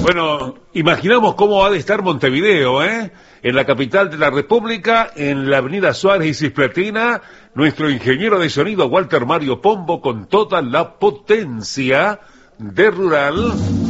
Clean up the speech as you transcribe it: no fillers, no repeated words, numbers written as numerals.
Bueno, imaginamos cómo ha de estar Montevideo, ¿eh? En la capital de la República, en la avenida Suárez y Cisplatina, nuestro ingeniero de sonido Walter Mario Pombo con toda la potencia de Rural